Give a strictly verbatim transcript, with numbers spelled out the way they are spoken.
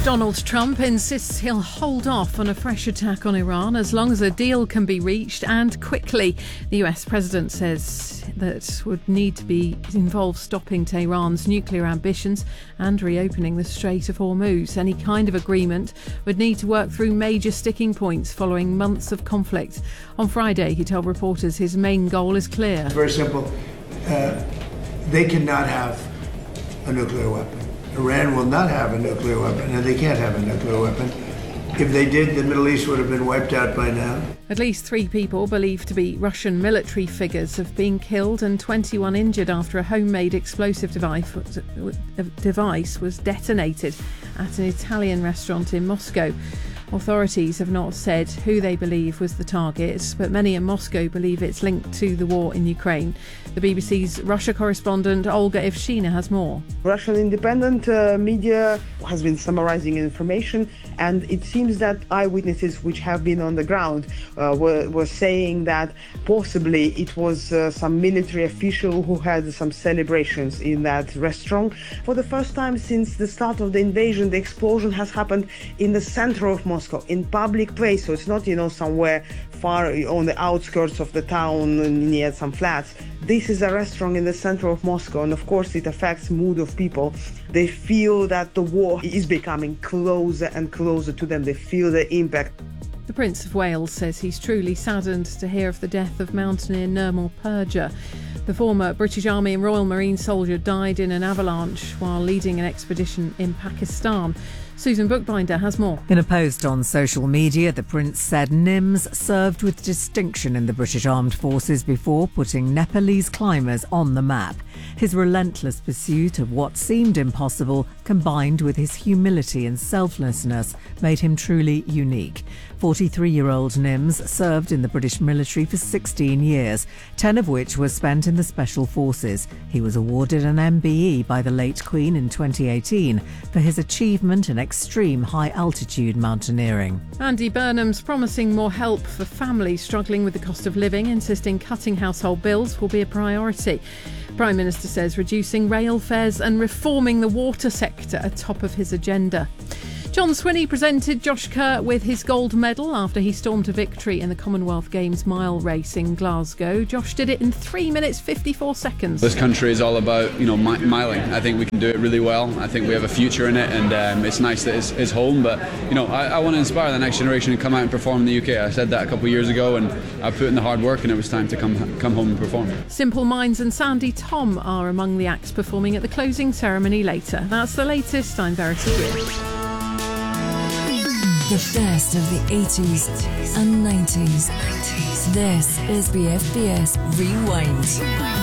Donald Trump insists he'll hold off on a fresh attack on Iran as long as a deal can be reached and quickly. The U S president says that would need to be involve stopping Tehran's nuclear ambitions and reopening the Strait of Hormuz. Any kind of agreement would need to work through major sticking points following months of conflict. On Friday, he told reporters his main goal is clear. Very simple. Uh, they cannot have a nuclear weapon. Iran will not have a nuclear weapon, and they can't have a nuclear weapon. If they did, the Middle East would have been wiped out by now. At least three people believed to be Russian military figures have been killed and twenty-one injured after a homemade explosive device, device was detonated at an Italian restaurant in Moscow. Authorities have not said who they believe was the target, but many in Moscow believe it's linked to the war in Ukraine. The B B C's Russia correspondent Olga Evshina has more. Russian independent uh, media has been summarizing information, and it seems that eyewitnesses which have been on the ground uh, were, were saying that possibly it was uh, some military official who had some celebrations in that restaurant. For the first time since the start of the invasion, the explosion has happened in the center of Moscow. In public place, so it's not, you know, somewhere far on the outskirts of the town near some flats. This is a restaurant in the center of Moscow, and of course it affects mood of people. They feel that the war is becoming closer and closer to them. They feel the impact. The Prince of Wales says he's truly saddened to hear of the death of mountaineer Nirmal Purja. The former British Army and Royal Marine soldier died in an avalanche while leading an expedition in Pakistan. Susan Bookbinder has more. In a post on social media, the Prince said Nims served with distinction in the British Armed Forces before putting Nepalese climbers on the map. His relentless pursuit of what seemed impossible, combined with his humility and selflessness, made him truly unique. forty-three-year-old Nims served in the British military for sixteen years, ten of which were spent in the Special Forces. He was awarded an M B E by the late Queen in twenty eighteen for his achievement in extreme high-altitude mountaineering. Andy Burnham's promising more help for families struggling with the cost of living, insisting cutting household bills will be a priority. Prime Minister says reducing rail fares and reforming the water sector are top of his agenda. John Swinney presented Josh Kerr with his gold medal after he stormed to victory in the Commonwealth Games mile race in Glasgow. Josh did it in three minutes fifty-four seconds. This country is all about, you know, mi- miling. I think we can do it really well. I think we have a future in it, and um, it's nice that it's, it's home. But, you know, I, I want to inspire the next generation to come out and perform in the U K. I said that a couple of years ago, and I put in the hard work, and it was time to come come home and perform. Simple Minds and Sandy Tom are among the acts performing at the closing ceremony later. That's the latest. I'm Verity Greer. The best of the eighties and nineties. This is B F B S Rewind.